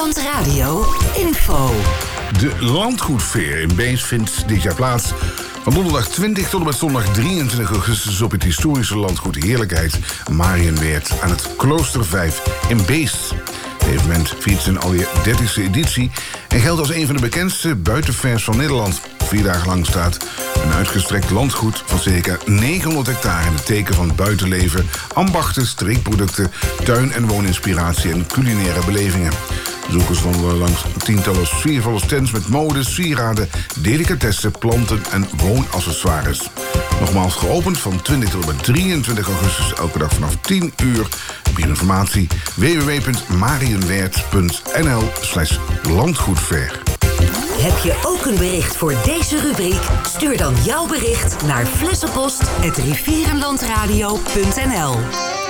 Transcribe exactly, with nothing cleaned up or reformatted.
Rivierenland Radio info. De Landgoedveer in Beest vindt dit jaar plaats van donderdag twintig tot en met zondag drieëntwintig augustus op het historische landgoed Heerlijkheid Mariënweerd aan het Klooster vijf in Beest. Het evenement viert zijn alweer dertigste editie en geldt als een van de bekendste buitenfairs van Nederland. Vier dagen lang staat een uitgestrekt landgoed van circa negenhonderd hectare in het teken van buitenleven, ambachten, streekproducten, tuin- en wooninspiratie en culinaire belevingen. Bezoekers wandelen langs tientallen sfeervolle stands met mode, sieraden, delicatessen, planten en woonaccessoires. Nogmaals geopend van twintig tot en met drieëntwintig augustus, elke dag vanaf tien uur. Meer informatie w w w punt mariënweerd punt n l slash landgoedver. Heb je ook een bericht voor deze rubriek? Stuur dan jouw bericht naar flessenpost apenstaartje rivierenlandradio punt n l.